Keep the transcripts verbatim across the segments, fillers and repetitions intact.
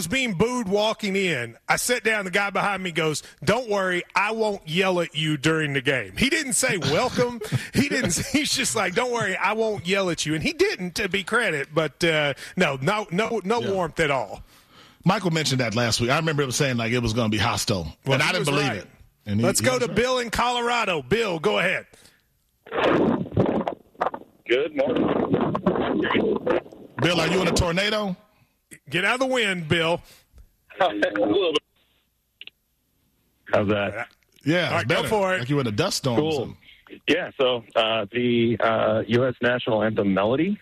was being booed walking in, I sat down, the guy behind me goes, don't worry, I won't yell at you during the game. He didn't say welcome. he didn't. He's just like, don't worry, I won't yell at you. And he didn't, to be credit, but uh, no, no, no, no yeah. warmth at all. Michael mentioned that last week. I remember him saying like it was going to be hostile, well, and I didn't believe right. it. And he, Let's he go to right. Bill in Colorado. Bill, go ahead. Good morning. Bill, are you in a tornado? Get out of the wind, Bill. A little bit. How's that? Yeah, All right, better. go for it. Like you were in a dust storm. Cool. Yeah, so uh, the uh, U S national anthem melody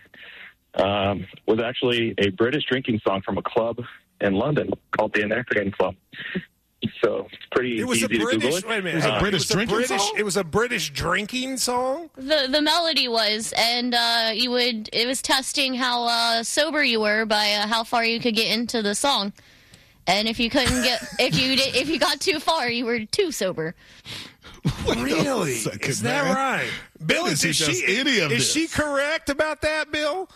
um, was actually a British drinking song from a club in London called the Anacreon Club. So it's pretty it was easy a British, to Google it. Wait a minute. It was a Uh, British it was drinking a British, song? It was a British drinking song? The the melody was, and uh, you would it was testing how uh, sober you were by uh, how far you could get into the song. And if you couldn't get, if you did, if you got too far, you were too sober. Really? Second, Is that man. right? Bill, is, is she any of is this. she correct about that, Bill?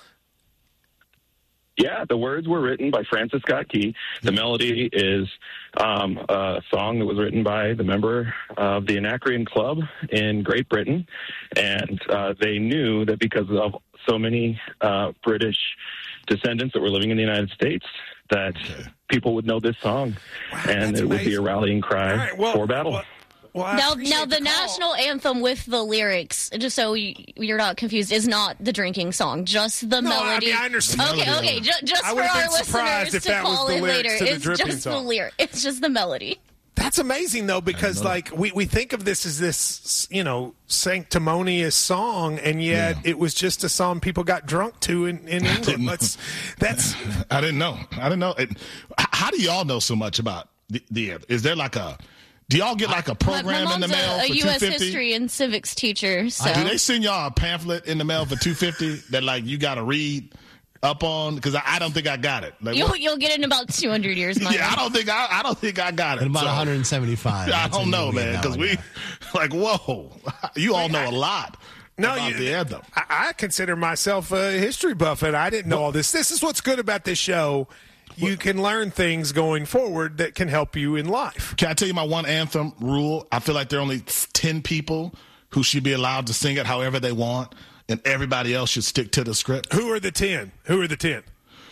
Yeah, the words were written by Francis Scott Key. The melody is um, a song that was written by the member of the Anacreon Club in Great Britain. And uh, they knew that because of so many uh, British descendants that were living in the United States, that okay. people would know this song. Wow, and it amazing. would be a rallying cry right, well, for battle. Well, Well, I now, appreciate now the, the national anthem with the lyrics, just so you, you're not confused, is not the drinking song, just the no, melody. I mean, I understand. Okay, okay, ju- just I for would've our been surprised listeners if to that was call the in lyrics later, to the it's dripping just the song. lyric. It's just the melody. That's amazing, though, because like we, we think of this as this, you know, sanctimonious song, and yet yeah. it was just a song people got drunk to in, in England. That's that's. I didn't know. I didn't know. It, how do y'all know so much about the, the? Is there like a? Do y'all get like a program my, my in the mom's mail a, a for U S two fifty? history and civics teacher. So. Do they send y'all a pamphlet in the mail for two fifty that like you got to read up on? Because I, I don't think I got it. Like, you'll you'll get it in about two hundred years. Mike. Yeah, I don't think I I don't think I got it. In about so, one hundred seventy-five. I don't know, man, because we like whoa, you all know a lot. No, about you, the anthem. I, I consider myself a history buff, and I didn't know all this. This is what's good about this show. You can learn things going forward that can help you in life. Can I tell you my one anthem rule? I feel like there are only ten people who should be allowed to sing it however they want, and everybody else should stick to the script. Who are the ten? Who are the ten?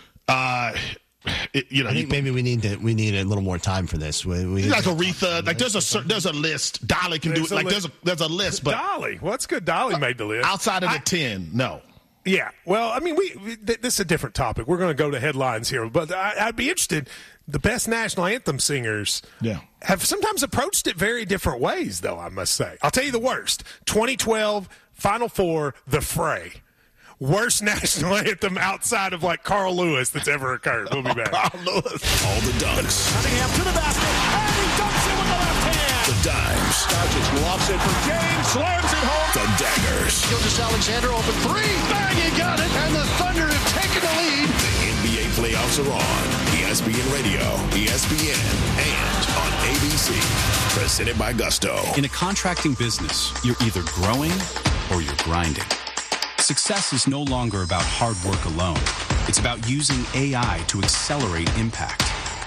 Uh, it, you know, I think maybe we need to we need a little more time for this. We, we like Aretha, like there's a there's a list. Dolly can there's do it. Like there's a there's a list, but Dolly, well, that's good. Dolly made the list. Outside of the I, ten, no. Yeah, well, I mean, we, we this is a different topic. We're going to go to headlines here, but I, I'd be interested. The best national anthem singers yeah. have sometimes approached it very different ways, though, I must say. I'll tell you the worst. twenty twelve, Final Four, The Fray. Worst national anthem outside of, like, Carl Lewis that's ever occurred. We'll be back. Carl Lewis. All the dunks. Cunningham to the basket, and he dunks it with the left hand. The dimes. Doncic lofts it for James, slams it home. The daggers. Gilgeous-Alexander open three. Bang, he got it, and the Thunder have taken the lead. The N B A playoffs are on. E S P N Radio, E S P N, and on A B C. Presented by Gusto. In a contracting business, you're either growing or you're grinding. Success is no longer about hard work alone. It's about using A I to accelerate impact.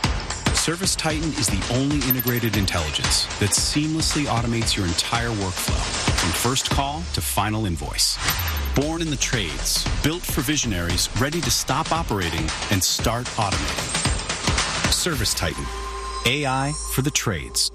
Service Titan is the only integrated intelligence that seamlessly automates your entire workflow, from first call to final invoice. Born in the trades, built for visionaries ready to stop operating and start automating. Service Titan, A I for the trades.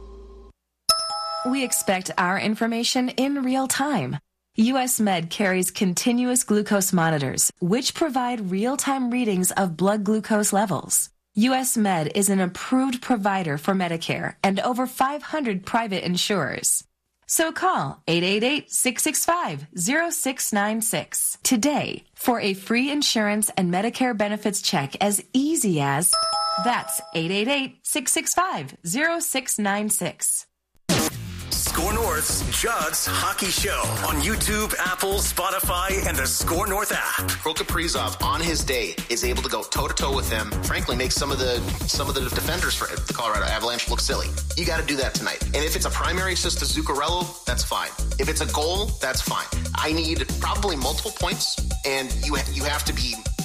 We expect our information in real time. U S Med carries continuous glucose monitors, which provide real-time readings of blood glucose levels. U S Med is an approved provider for Medicare and over five hundred private insurers. So call eight eight eight, six six five, zero six nine six today for a free insurance and Medicare benefits check as easy as that's eight eight eight, six six five, zero six nine six. Score North's Judd's Hockey Show on YouTube, Apple, Spotify, and the Score North app. Kirill Kaprizov, on his day, is able to go toe-to-toe with him. Frankly, makes some of the some of the defenders for the Colorado Avalanche look silly. You got to do that tonight. And if it's a primary assist to Zuccarello, that's fine. If it's a goal, that's fine. I need probably multiple points, and you ha- you have to be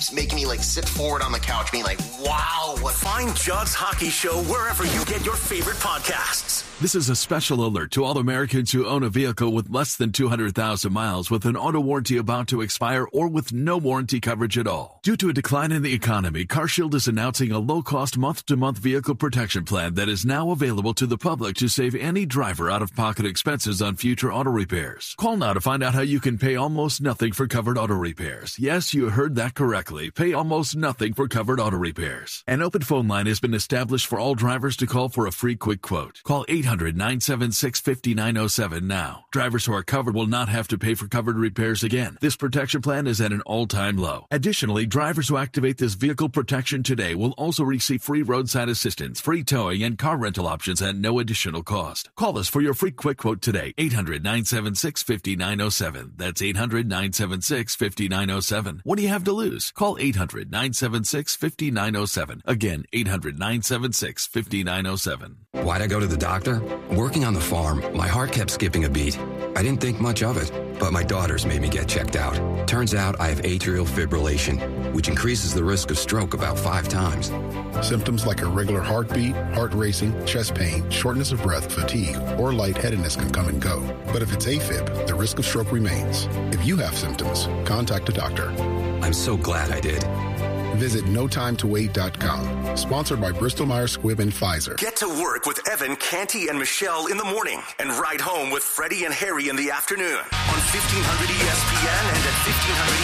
making me like sit forward on the couch, being like, wow. What? Find Judd's Hockey Show wherever you get your favorite podcasts. This is a special alert to all Americans who own a vehicle with less than two hundred thousand miles with an auto warranty about to expire or with no warranty coverage at all. Due to a decline in the economy, CarShield is announcing a low-cost month-to-month vehicle protection plan that is now available to the public to save any driver out-of-pocket expenses on future auto repairs. Call now to find out how you can pay almost nothing for covered auto repairs. Yes, you heard that correctly. Pay almost nothing for covered auto repairs. An open phone line has been established for all drivers to call for a free quick quote. Call eight hundred, nine seven six, five nine zero seven now. Drivers who are covered will not have to pay for covered repairs again. This protection plan is at an all-time low. Additionally, drivers who activate this vehicle protection today will also receive free roadside assistance, free towing, and car rental options at no additional cost. Call us for your free quick quote today. eight hundred, nine seven six, five nine zero seven. That's eight hundred, nine seven six, five nine zero seven. What do you have to lose? Call eight hundred, nine seven six, five nine zero seven. Again, eight hundred, nine seven six, five nine zero seven. Why'd I go to the doctor? Working on the farm, my heart kept skipping a beat. I didn't think much of it, but my daughters made me get checked out. Turns out I have atrial fibrillation, which increases the risk of stroke about five times. Symptoms like irregular heartbeat, heart racing, chest pain, shortness of breath, fatigue, or lightheadedness can come and go. But if it's AFib, the risk of stroke remains. If you have symptoms, contact a doctor. I'm so glad I did. Visit no time to wait dot com. Sponsored by Bristol Myers Squibb and Pfizer. Get to work with Evan, Canty, and Michelle in the morning and ride home with Freddie and Harry in the afternoon on fifteen hundred E S P N and at fifteen hundred